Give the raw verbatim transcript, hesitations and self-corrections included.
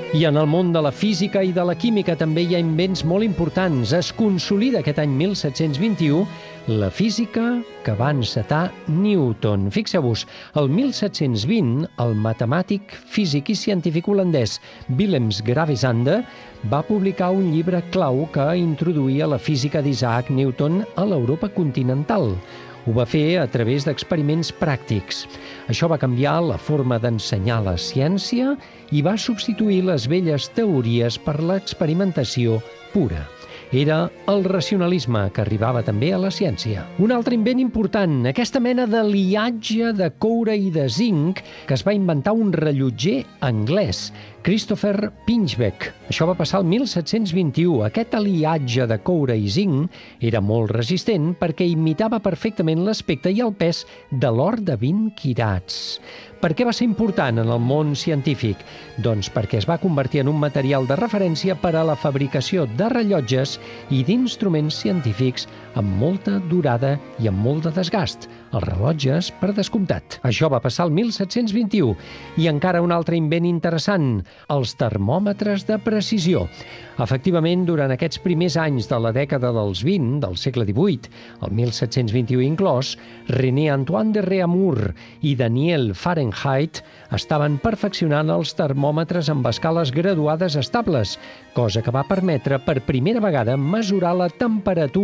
I en el món de la física i de la química també hi ha invents molt importants. Es consolida aquest any mil set-cents vint-i-u la física que va encetar Newton. Fixeu-vos, el mil set-cents vint, el matemàtic, físic i científic holandès Willems Gravesande va publicar un llibre clau que introduïa la física d'Isaac Newton a l'Europa continental. Ho va fer a través d'experiments pràctics. Això va canviar la forma d'ensenyar la ciència i va substituir les velles teories per l'experimentació pura. Era el racionalisme que arribava també a la ciència. Un altre invent important, aquesta mena d'aliatge de coure i de zinc que es va inventar un rellotger anglès, Christopher Pinchbeck. Això va passar el mil set-cents vint-i-u. Aquest aliatge de coure i zinc era molt resistent perquè imitava perfectament l'aspecte i el pes de l'or de vint quirats. Per què va ser important en el món científic? Doncs perquè es va convertir en un material de referència per a la fabricació de rellotges i d'instruments científics amb molta durada i amb molt de desgast. Els rellotges, per descomptat. Això va passar el mil set-cents vint-i-u. I encara un altre invent interessant, els termòmetres de precisió. Efectivament, durant aquests primers anys de la dècada dels vint, del segle divuit, el mil set-cents vint-i-u inclòs, René Antoine de Réaumur i Daniel Fahrenheit estaven perfeccionant els termòmetres amb escales graduades estables, cosa que va permetre per primera vegada mesurar la temperatura